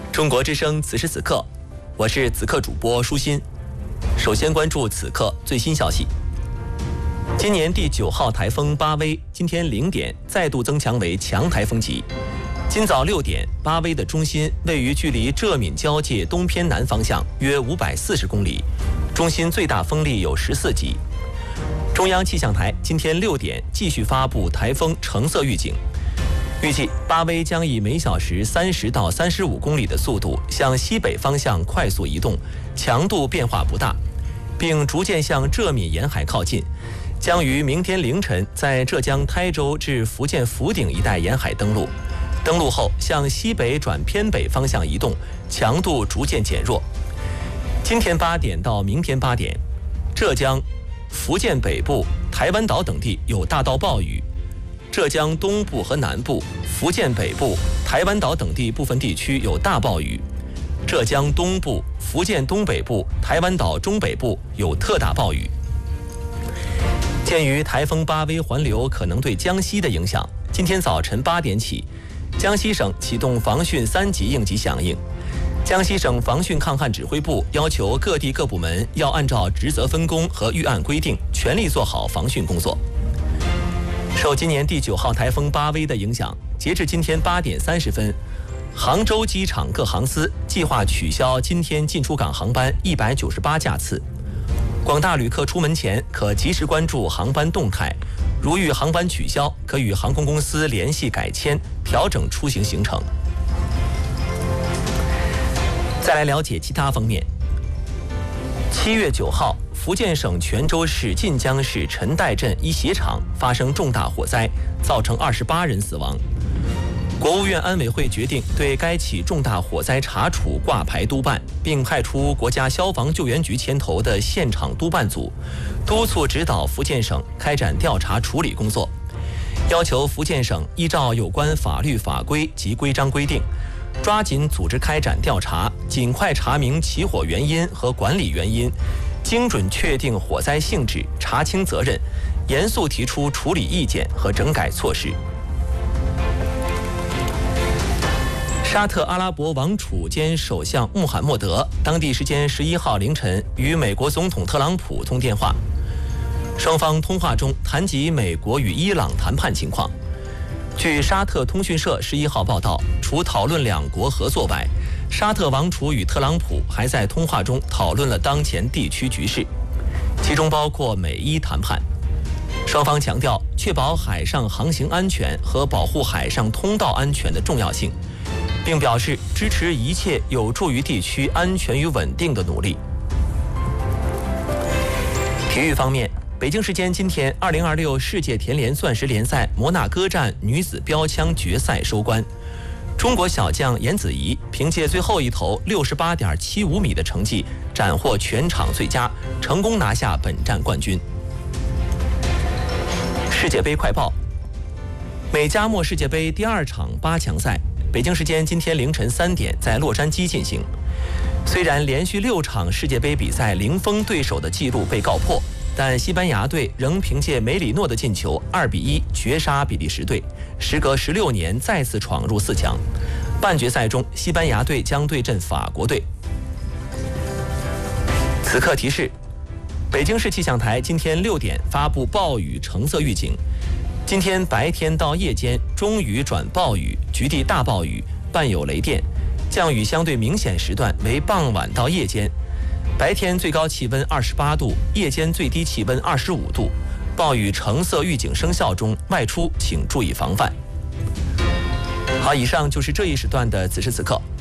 中国之声此时此刻，我是此刻主播舒心。首先关注此刻最新消息。今年第9号台风巴威今天0点再度增强为强台风级。今早6点，巴威的中心位于距离浙闽交界东偏南方向约540公里，中心最大风力有14级。中央气象台今天6点继续发布台风橙色预警。预计巴威将以每小时30到35公里的速度向西北方向快速移动，强度变化不大，并逐渐向浙闽沿海靠近，将于明天凌晨在浙江台州至福建福鼎一带沿海登陆。登陆后向西北转偏北方向移动，强度逐渐减弱。今天8点到明天8点，浙江、福建北部、台湾岛等地有大到暴雨。浙江东部和南部、福建北部、台湾岛等地部分地区有大暴雨；浙江东部、福建东北部、台湾岛中北部有特大暴雨。鉴于台风巴威环流可能对江西的影响，今天早晨8点起，江西省启动防汛3级应急响应。江西省防汛抗旱指挥部要求各地各部门要按照职责分工和预案规定，全力做好防汛工作。受今年第9号台风巴威的影响，截至今天8点30分，杭州机场各航司计划取消今天进出港航班198架次。广大旅客出门前可及时关注航班动态，如遇航班取消，可与航空公司联系改签，调整出行行程。再来了解其他方面。7月9号，福建省泉州市晋江市陈岱镇一鞋厂发生重大火灾，造成28人死亡。国务院安委会决定对该起重大火灾查处挂牌督办，并派出国家消防救援局牵头的现场督办组，督促指导福建省开展调查处理工作，要求福建省依照有关法律法规及规章规定，抓紧组织开展调查，尽快查明起火原因和管理原因，精准确定火灾性质，查清责任，严肃提出处理意见和整改措施。沙特阿拉伯王储兼首相穆罕默德当地时间11号凌晨与美国总统特朗普通电话，双方通话中谈及美国与伊朗谈判情况。据沙特通讯社11号报道，除讨论两国合作外，沙特王储与特朗普还在通话中讨论了当前地区局势，其中包括美伊谈判。双方强调确保海上航行安全和保护海上通道安全的重要性，并表示支持一切有助于地区安全与稳定的努力。体育方面，北京时间今天2026世界田联钻石联赛摩纳哥站女子标枪决赛收官，中国小将颜子怡凭借最后一投68.75米的成绩斩获全场最佳，成功拿下本站冠军。世界杯快报：美加墨世界杯第2场8强赛，北京时间今天凌晨3点在洛杉矶进行。虽然连续6场世界杯比赛零封对手的记录被告破，但西班牙队仍凭借梅里诺的进球2-1绝杀比利时队，时隔16年再次闯入4强。半决赛中，西班牙队将对阵法国队。此刻提示：北京市气象台今天6点发布暴雨橙色预警。今天白天到夜间中雨转暴雨，局地大暴雨，伴有雷电，降雨相对明显时段为傍晚到夜间。白天最高气温28度，夜间最低气温25度。暴雨橙色预警生效中，外出请注意防范。好，以上就是这一时段的此时此刻。